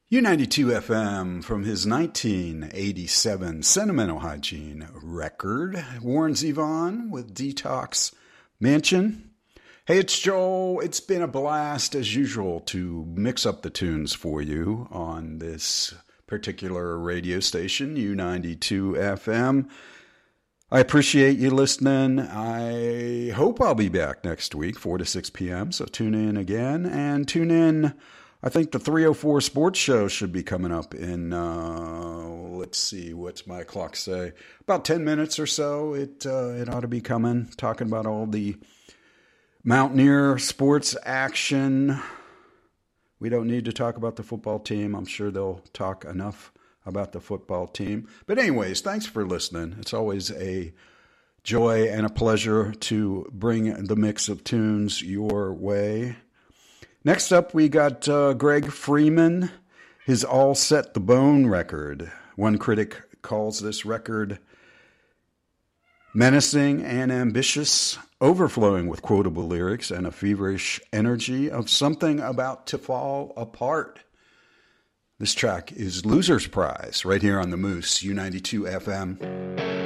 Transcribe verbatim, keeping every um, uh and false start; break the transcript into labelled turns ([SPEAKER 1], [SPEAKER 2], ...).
[SPEAKER 1] U ninety-two F M from his nineteen eighty-seven Sentimental Hygiene record. Warren Zevon with Detox Mansion. Hey, it's Joel. It's been a blast as usual to mix up the tunes for you on this particular radio station, U ninety-two F M. I appreciate you listening. I hope I'll be back next week, four to six p.m., so tune in again. And tune in, I think the three oh four Sports Show should be coming up in, uh, let's see, what's my clock say? About ten minutes or so. It, uh, it ought to be coming, talking about all the Mountaineer sports action. We don't need to talk about the football team. I'm sure they'll talk enough about the football team. But anyways, thanks for listening. It's always a joy and a pleasure to bring the mix of tunes your way. Next up, we got uh, Greg Freeman, his All Set the Bone record. One critic calls this record menacing and ambitious, overflowing with quotable lyrics and a feverish energy of something about to fall apart. This track is Loser's Prize, right here on the Moose, U ninety-two F M.